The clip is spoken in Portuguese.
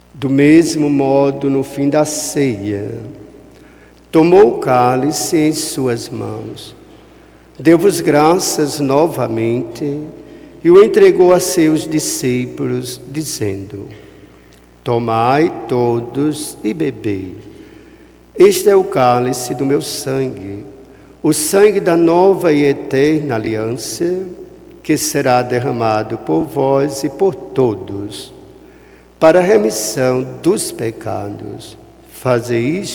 Do mesmo modo, no fim da ceia, tomou o cálice em suas mãos, deu-vos graças novamente e o entregou a seus discípulos, dizendo: tomai todos e bebei. Este é o cálice do meu sangue, o sangue da nova e eterna aliança, que será derramado por vós e por todos, para a remissão dos pecados. Fazei isto